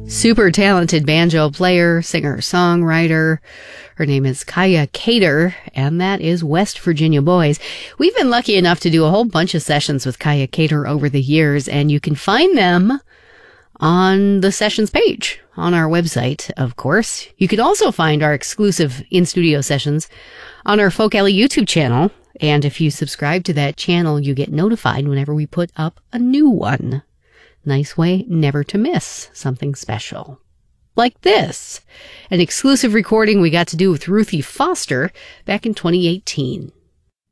Super talented banjo player, singer, songwriter. Her name is Kaya Cater, and that is West Virginia Boys. We've been lucky enough to do a whole bunch of sessions with Kaya Cater over the years, and you can find them on the sessions page on our website, of course. You can also find our exclusive in-studio sessions on our Folk Alley YouTube channel, and if you subscribe to that channel, you get notified whenever we put up a new one. Nice way never to miss something special. Like this, an exclusive recording we got to do with Ruthie Foster back in 2018.